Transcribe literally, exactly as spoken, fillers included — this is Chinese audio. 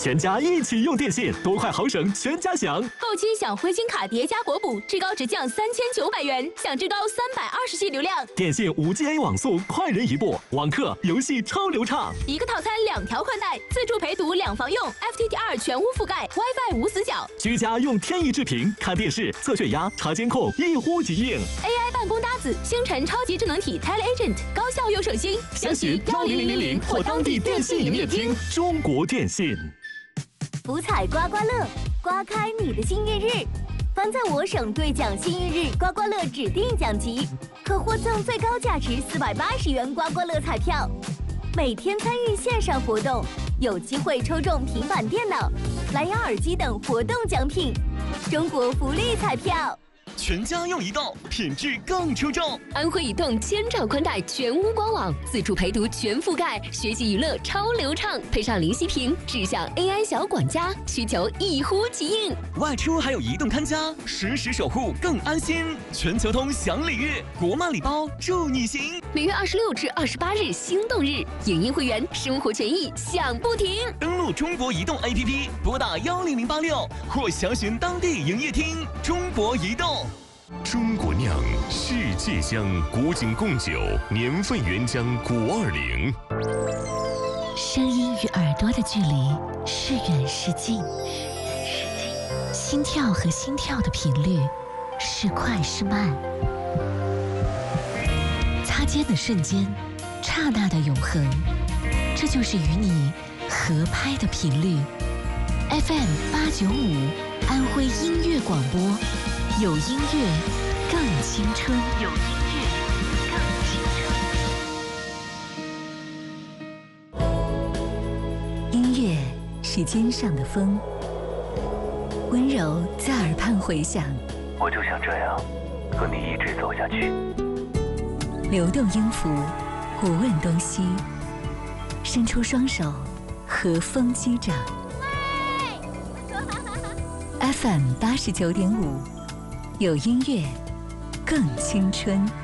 全家一起用电信，多快好省，全家享。 后期享灰金卡叠加国补，至高直降三千九百元，享至高三百二十 G 流量。 电信五 G A 网速，快人一步，网课游戏超流畅。 一个套餐两条宽带，自助陪读两房用 ，F T T R 全屋覆盖 ，WiFi 无死角。 居家用天翼智屏看电视、测血压、查监控，一呼即应。 A I 办公搭子，星辰超级智能体 TeleAgent， 高效又省心。 详询幺零零零零或当地电信营业厅。中国电信。 福彩刮刮乐，刮开你的幸运日。凡在我省兑奖幸运日刮刮乐指定奖级，可获赠最高价值四百八十元刮刮乐彩票。每天参与线上活动，有机会抽中平板电脑、蓝牙耳机等活动奖品。中国福利彩票。 全家用移动，品质更出众。 安徽移动千兆宽带全屋官网，自助陪读全覆盖，学习娱乐超流畅，配上零息屏，智享 A I 小管家，需求一呼即应。 外出还有移动看家，实时守护更安心。全球通享礼遇，国漫礼包助你行。 每月二十六至二十八日心动日，影音会员生活权益享不停。 登录中国移动 A P P， 拨打幺零零八六或详询当地营业厅。中国移动。 中国酿世界香古井贡酒年份原浆古二零。 声音与耳朵的距离是远是近，心跳和心跳的频率是快是慢，擦肩的瞬间，刹那的永恒，这就是与你合拍的频率。F M 八九五，安徽音乐广播。有音乐更青春，有音乐更青春。音乐是肩上的风，温柔在耳畔回响。 我就想这样和你一直走下去。 流动音符，不问东西，伸出双手，和风击掌。F M 八十九点五。有音乐，更青春。